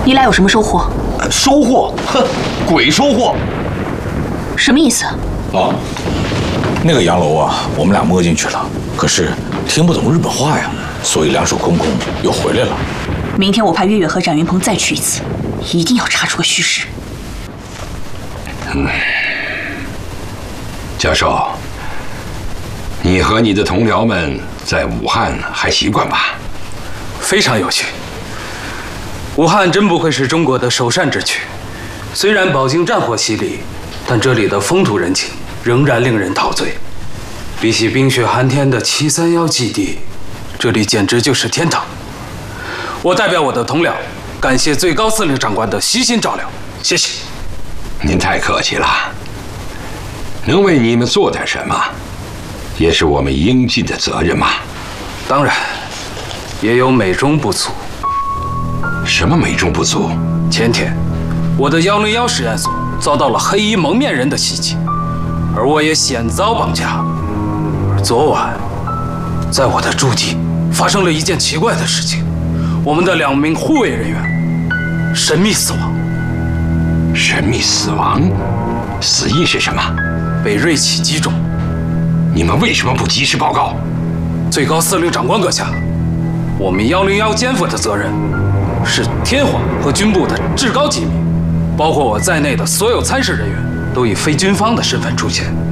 你俩有什么收获？ 收获？哼，鬼收获！ 什么意思？ 哦，那个洋楼啊，我们俩摸进去了，可是听不懂日本话呀，所以两手空空又回来了。 明天我派月月和展云鹏再去一次，一定要查出个虚实。 教授，你和你的同僚们在武汉还习惯吧？ 非常有趣。武汉真不愧是中国的首善之区，虽然饱经战火洗礼，但这里的风土人情仍然令人陶醉。比起冰雪寒天的731基地，这里简直就是天堂。我代表我的同僚，感谢最高司令长官的悉心照料，谢谢。 您太客气了，能为你们做点什么，也是我们应尽的责任嘛。 当然，也有美中不足。 什么美中不足？ 前天，我的101实验所遭到了黑衣蒙面人的袭击，而我也险遭绑架。而昨晚，在我的驻地发生了一件奇怪的事情，我们的2名护卫人员神秘死亡。 神秘死亡？死因是什么？ 被锐器击中。 你们为什么不及时报告？ 最高司令长官阁下，我们101肩负的责任是天皇和军部的至高机密，包括我在内的所有参事人员都以非军方的身份出现。